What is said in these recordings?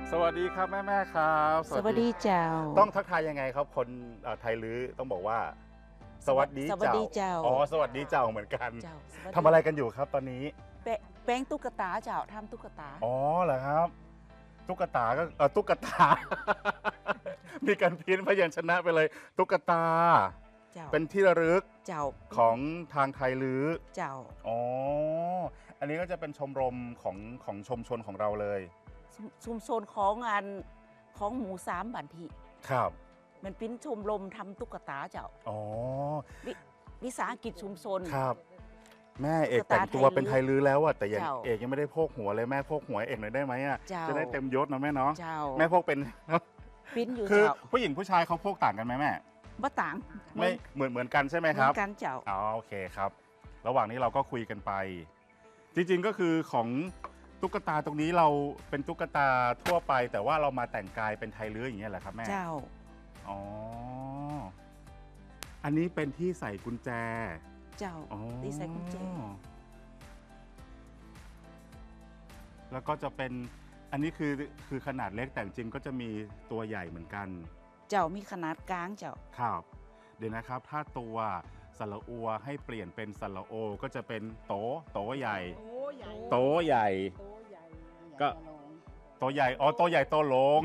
สวัสดีครับแม่ครับสวัสดีเจ้าต้องทักทายยังไงครับคนไทยลื้อต้องบอกว่า สวัสดีเจ้าอ๋อสวัสดีเจ้าเหมือนกันทำอะไรกันอยู่ครับตอนนี้แป้งตุ๊กตาเจ้าทำตุ๊กตาอ๋อเหรอครับตุ๊กตาก็ตุ๊กตา มีการพิมพ์พยัญชนะไปเลยตุ๊กตาเป็นที่ระลึกเจ้าของทางไทยลื้อเจ้าอ๋ออันนี้ก็จะเป็นชมรมของชุมชนของเราเลยชุมชนของงานของหมูสามบันทีครับมันเป็นชมรมทำตุ๊กตาเจ้าอ๋อวิสาหกิจชุมชนครับแม่เอกแต่งตัวเป็นไทยลื้อแล้วอะแต่ยังเอกยังไม่ได้โพกหัวเลยแม่โพกหัวเอกหน่อยได้ไหมอะจะได้เต็มยศนะแม่เนาะแม่โพกเป็นปิ้นอยู่คือผู้หญิงผู้ชายเขาโพกต่างกันไหมแม่บ่ต่างไม่เหมือนกันใช่ไหมครับเหมือนกันเจ้าอ๋อโอเคครับระหว่างนี้เราก็คุยกันไปจริงๆก็คือของตุ๊กตาตรงนี้เราเป็นตุ๊กตาทั่วไปแต่ว่าเรามาแต่งกายเป็นไทยลื้ออย่างเงี้ยแหละครับแม่เจ้าอ๋ออันนี้เป็นที่ใส่กุญแจเจ้าที่ใส่กุญแจแล้วก็จะเป็นอันนี้คือขนาดเล็กแต่จริงก็จะมีตัวใหญ่เหมือนกันเจ้ามีขนาดกลางเจ้าครับเดี๋ยวนะครับถ้าตัวสระอัวให้เปลี่ยนเป็นสระโอก็จะเป็นโตใหญ่โตใหญ่ก็โตใหญ่อ๋อโตใหญ่โตลง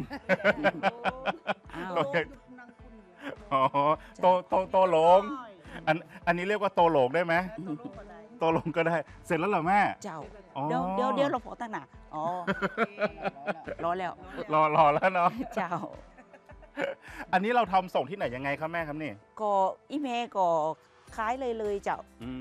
อ๋อโตลงอันนี้เรียกว่าโตหลงได้ไหมโตลงก็ได้เสร็จแล้วเหรอแม่เจ้าเดี๋ยวเราพอตั้งหนักอ๋อรอแล้วรอแล้วเนาะเจ้าอันนี้เราทำส่งที่ไหนยังไงครับแม่ครับนี่ก็อีเมลก็ขายเลยเจ้า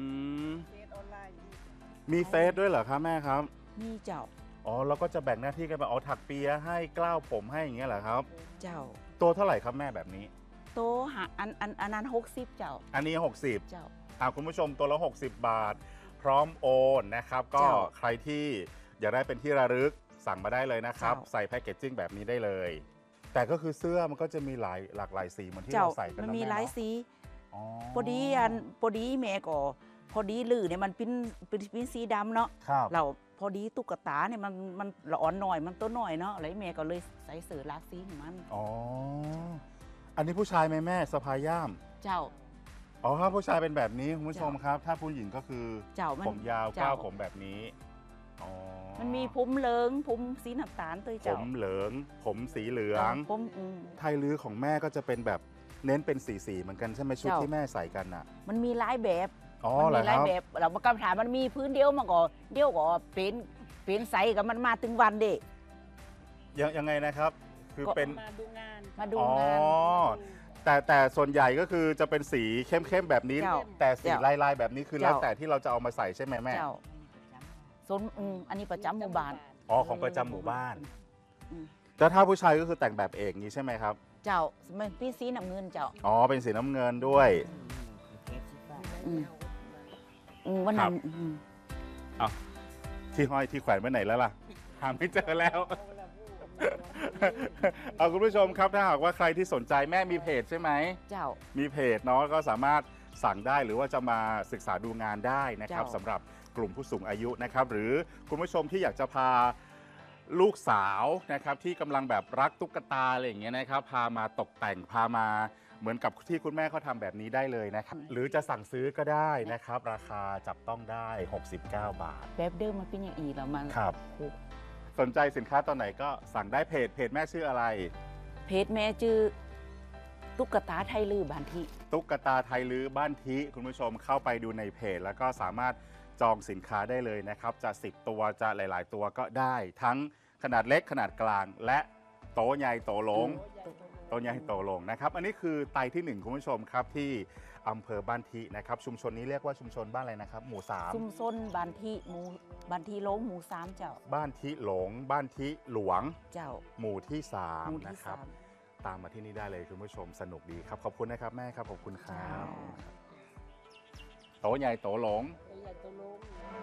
มีเฟซด้วยเหรอครับแม่ครับมีเจ้าอ๋อเราก็จะแบ่งหน้าที่กันไปเอาถักเปียให้กล้าวผมให้อย่างเงี้ยเหรอครับเจ้าตัวเท่าไหร่ครับแม่แบบนี้ตัวอันนั้น60เจ้าอันนี้60 เจ้าคุณผู้ชมตัวละ60 บาทพร้อมโอนนะครับก็ใครที่อยากได้เป็นที่ระลึกสั่งมาได้เลยนะครับใส่แพคเกจจิ้งแบบนี้ได้เลยแต่ก็คือเสื้อมันก็จะมีหลากหลายสีเหมือนที่เราใส่กันมันมีหลายสีพอดีแม่ก็พอดีลือเนี่ยมันเป็นสีดำเนาะเราพอดีตุ๊กตาเนี่ยมันละอ่อนหน่อยมันตัวหน่อยเนาะอะไรแม่ก็เลยใส่เสื้อหลากสีของมันอ๋ออันนี้ผู้ชายไหมแม่สะพายย่ามเจ้าอ๋อถ้าผู้ชายเป็นแบบนี้คุณผู้ชมครับถ้าผู้หญิงก็คือผมยาวก้าวผมแบบนี้มันมีผมเหลืองผมสีน้ำตาลตัวเจ้าผมเหลืองผมสีเหลืองไทยลื้อของแม่ก็จะเป็นแบบเน้นเป็นสีเหมือนกันใช่ไหมชุดที่แม่ใส่กันอ่ะมันมีหลายแบบมันมีหลายแบบเรามากำถามมันมีพื้นเดียวมาก่อนเดียวก็เป็นใสกับมันมาถึงวันเด็กยังไงนะครับคือเป็นมาดูงานแต่ส่วนใหญ่ก็คือจะเป็นสีเข้มแบบนี้แต่สีลายแบบนี้คือแล้วแต่ที่เราจะเอามาใส่ใช่ไหมแม่อันนี้ประจำหมู่บ้านของประจำหมู่บ้านแต่ถ้าผู้ชายก็คือแต่งแบบเอกนี้ใช่ไหมครับเจ้าเป็นสีน้ำเงินเจ้าเป็นสีน้ำเงินด้วยวันนั้นที่ห้อยที่แขวนไว้ไหนแล้วล่ะหาไม่เจอแล้วคุณผู้ชมครับถ้าหากว่าใครที่สนใจแม่มีเพจใช่ไหมเจ้ามีเพจเนาะก็สามารถสั่งได้หรือว่าจะมาศึกษาดูงานได้นะครับสำหรับกลุ่มผู้สูงอายุนะครับหรือคุณผู้ชมที่อยากจะพาลูกสาวนะครับที่กำลังแบบรักตุ๊กตาอะไรอย่างเงี้ยนะครับพามาตกแต่งพามาเหมือนกับที่คุณแม่เขาทำแบบนี้ได้เลยนะครับหรือจะสั่งซื้อก็ได้นะครับราคาจับต้องได้69 บาทแบบเดิมมันเป็นอย่างอีแล้วมันครับสนใจสินค้าตอนไหนก็สั่งได้เพจแม่ชื่ออะไรเพจแม่ชื่อตุ๊กตาไทยลื้อบ้านทิตุ๊กตาไทยลื้อบ้านทิคุณผู้ชมเข้าไปดูในเพจแล้วก็สามารถจองสินค้าได้เลยนะครับจะ10 ตัวจะหลายๆตัวก็ได้ทั้งขนาดเล็กขนาดกลางและโตใหญ่โตหลงโตใหญ่โตหลงนะครับอันนี้คือไตที่1คุณผู้ชมครับที่อำเภอบ้านทินะครับชุมชนนี้เรียกว่าชุมชนบ้านอะไรนะครับหมู่3 ชุมชนบ้านทิหลงหมู่3เจ้าบ้านทิหลงบ้านทิหลวงเจ้าหมู่ที่3นะครับตามมาที่นี่ได้เลยคุณผู้ชมสนุกดีครับขอบคุณนะครับแม่ครับขอบคุณครับโตใหญ่โตหลง